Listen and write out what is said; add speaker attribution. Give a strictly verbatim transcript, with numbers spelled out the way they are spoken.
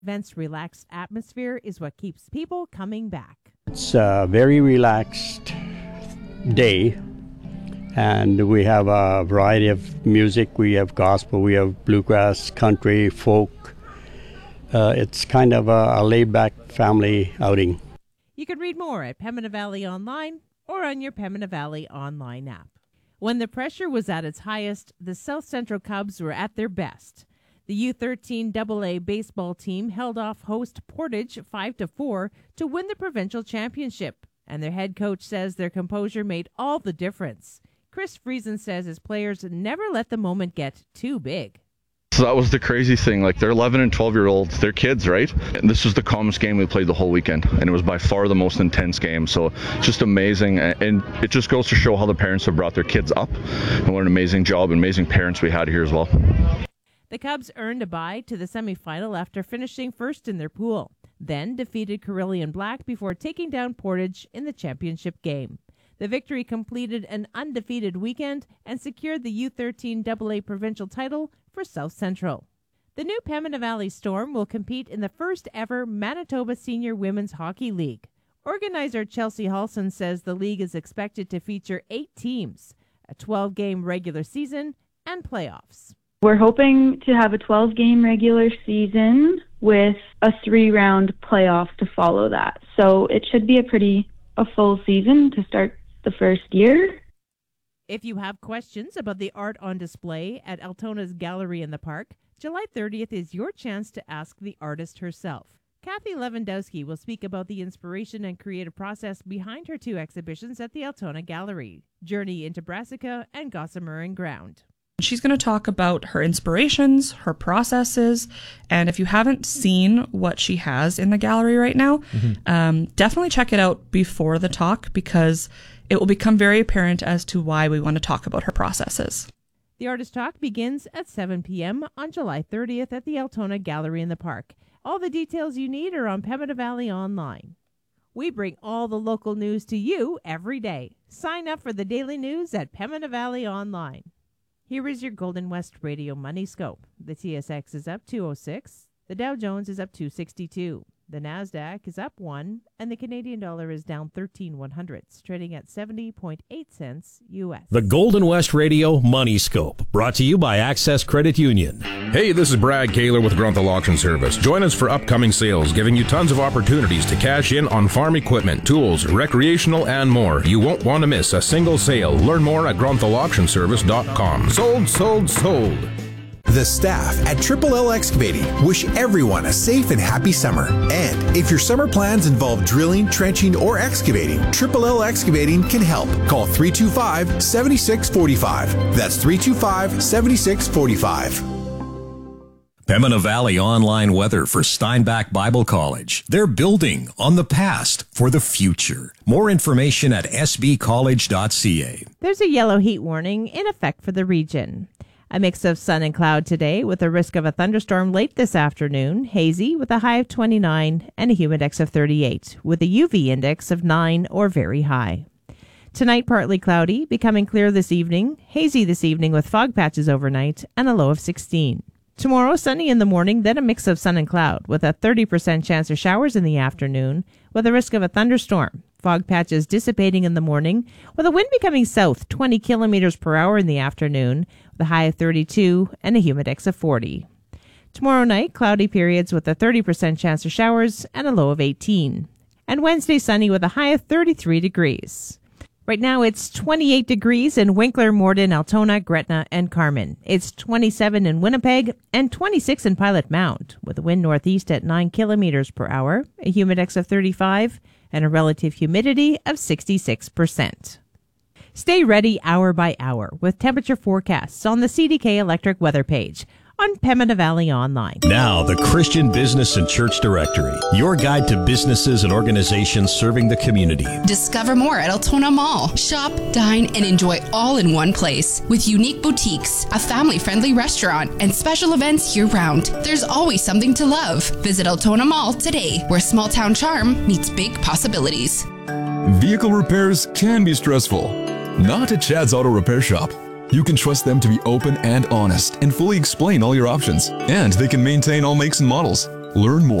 Speaker 1: Event's relaxed atmosphere is what keeps people coming back.
Speaker 2: It's a very relaxed day, and we have a variety of music. We have gospel, we have bluegrass, country, folk. Uh, it's kind of a, a laid-back family outing.
Speaker 1: You can read more at Pembina Valley Online or on your Pembina Valley Online app. When the pressure was at its highest, the South Central Cubs were at their best. The U thirteen double A baseball team held off host Portage five to four to win the provincial championship, and their head coach says their composure made all the difference. Chris Friesen says his players never let the moment get too big.
Speaker 3: So that was the crazy thing. Like, they're eleven and twelve year olds, they're kids, right? And this was the calmest game we played the whole weekend, and it was by far the most intense game. So just amazing, and it just goes to show how the parents have brought their kids up, and what an amazing job, amazing parents we had here as well.
Speaker 1: The Cubs earned a bye to the semifinal after finishing first in their pool, then defeated Carillion Black before taking down Portage in the championship game. The victory completed an undefeated weekend and secured the U thirteen double A provincial title for South Central. The new Pembina Valley Storm will compete in the first ever Manitoba Senior Women's Hockey League. Organizer Chelsea Halson says the league is expected to feature eight teams, a twelve-game regular season, and playoffs.
Speaker 4: We're hoping to have a twelve-game regular season with a three-round playoff to follow that. So it should be a pretty a full season to start the first year.
Speaker 1: If you have questions about the art on display at Altona's Gallery in the Park, July thirtieth is your chance to ask the artist herself. Kathy Lewandowski will speak about the inspiration and creative process behind her two exhibitions at the Altona Gallery, Journey into Brassica and Gossamer and Ground.
Speaker 5: She's going to talk about her inspirations, her processes, and if you haven't seen what she has in the gallery right now, mm-hmm. um, definitely check it out before the talk, because it will become very apparent as to why we want to talk about her processes.
Speaker 1: The Artist Talk begins at seven p.m. on July thirtieth at the Altona Gallery in the Park. All the details you need are on Pembina Valley Online. We bring all the local news to you every day. Sign up for the daily news at Pembina Valley Online. Here is your Golden West Radio Money Scope. The T S X is up two oh six. The Dow Jones is up two sixty-two. The NASDAQ is up one, and the Canadian dollar is down thirteen one hundredths, trading at seventy point eight cents U S.
Speaker 6: The Golden West Radio Money Scope, brought to you by Access Credit Union.
Speaker 7: Hey, this is Brad Kaler with Grunthal Auction Service. Join us for upcoming sales, giving you tons of opportunities to cash in on farm equipment, tools, recreational, and more. You won't want to miss a single sale. Learn more at grunthal auction service dot com. Sold, sold, sold.
Speaker 8: The staff at Triple L Excavating wish everyone a safe and happy summer. And if your summer plans involve drilling, trenching, or excavating, Triple L Excavating can help. Call three two five, seven six four five. That's three two five, seven six four five.
Speaker 6: Pembina Valley Online Weather for Steinbach Bible College. They're building on the past for the future. More information at s b college dot c a.
Speaker 1: There's a yellow heat warning in effect for the region. A mix of sun and cloud today with a risk of a thunderstorm late this afternoon, hazy with a high of twenty-nine and a humidex of thirty-eight with a U V index of nine or very high. Tonight, partly cloudy, becoming clear this evening, hazy this evening with fog patches overnight and a low of sixteen. Tomorrow, sunny in the morning, then a mix of sun and cloud with a thirty percent chance of showers in the afternoon with a risk of a thunderstorm. Fog patches dissipating in the morning with a wind becoming south twenty kilometers per hour in the afternoon with a high of thirty-two and a humidex of forty. Tomorrow night, cloudy periods with a thirty percent chance of showers and a low of eighteen. And Wednesday, sunny with a high of thirty-three degrees. Right now, it's twenty-eight degrees in Winkler, Morden, Altona, Gretna, and Carmen. It's twenty-seven in Winnipeg and twenty-six in Pilot Mound, with a wind northeast at nine kilometers per hour, a humidex of thirty-five, and a relative humidity of sixty-six percent. Stay ready hour by hour with temperature forecasts on the C D K Electric weather page on Pembina Valley Online.
Speaker 6: Now, the Christian Business and Church Directory, your guide to businesses and organizations serving the community.
Speaker 9: Discover more at Altona Mall. Shop, dine, and enjoy all in one place with unique boutiques, a family-friendly restaurant, and special events year-round. There's always something to love. Visit Altona Mall today, where small-town charm meets big possibilities.
Speaker 10: Vehicle repairs can be stressful. Not at Chad's Auto Repair Shop. You can trust them to be open and honest and fully explain all your options. And they can maintain all makes and models. Learn more